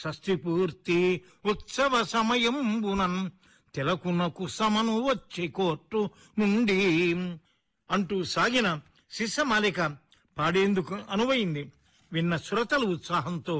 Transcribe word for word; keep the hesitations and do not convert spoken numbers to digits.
షష్ఠి పూర్తి ఉత్సవ సమయంబునన్ తిలకునకు సమను వచ్చి కోర్టు నుండి అంటూ సాగిన శిశమాలిక పాడేందుకు అనువైంది. విన్న శ్రోతలు ఉత్సాహంతో